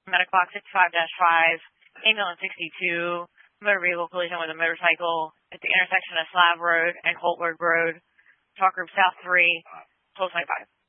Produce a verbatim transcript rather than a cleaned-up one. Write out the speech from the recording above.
nine o'clock, fifty-five dash five, ambulance sixty-two, motor vehicle collision with a motorcycle at the intersection of Slav Road and Holtberg Road, talk group South three, twelve twenty-five.